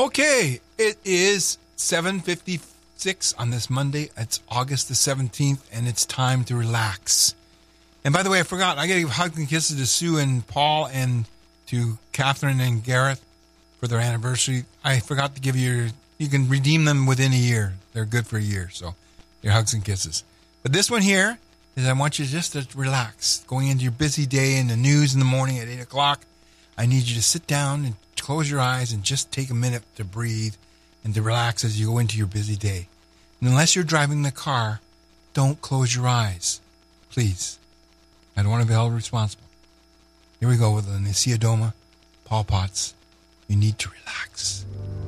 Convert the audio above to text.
Okay, it is 7:56 on this Monday. It's August the 17th, and it's time to relax. And by the way, I forgot. I got to give hugs and kisses to Sue and Paul and to Catherine and Gareth for their anniversary. I forgot to give you can redeem them within a year. They're good for a year, so your hugs and kisses. But this one here is I want you just to relax. Going into your busy day in the news in the morning at 8 o'clock, I need you to sit down and close your eyes and just take a minute to breathe and to relax as you go into your busy day. And unless you're driving the car, don't close your eyes. Please. I don't want to be held responsible. Here we go with the Nasiya Doma, Paul Potts. You need to relax.